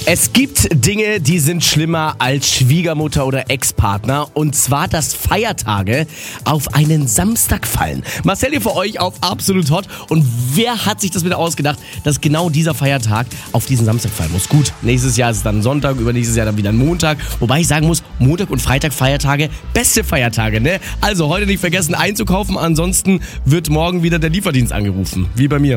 Es gibt Dinge, die sind schlimmer als Schwiegermutter oder Ex-Partner. Und zwar, dass Feiertage auf einen Samstag fallen. Marcel hier für euch auf Absolut Hot. Und wer hat sich das wieder ausgedacht, dass genau dieser Feiertag auf diesen Samstag fallen muss? Gut, nächstes Jahr ist es dann Sonntag, übernächstes Jahr dann wieder ein Montag. Wobei ich sagen muss, Montag und Freitag Feiertage, beste Feiertage, ne? Also heute nicht vergessen einzukaufen, ansonsten wird morgen wieder der Lieferdienst angerufen. Wie bei mir.